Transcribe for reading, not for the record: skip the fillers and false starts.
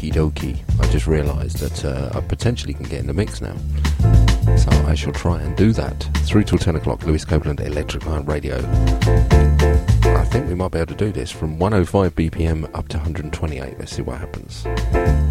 Okie dokie. I just realised that I potentially can get in the mix now. So I shall try and do that. Through till 10 o'clock, Lewis Copeland, Electric Lion Radio. I think we might be able to do this from 105 BPM up to 128. Let's see what happens.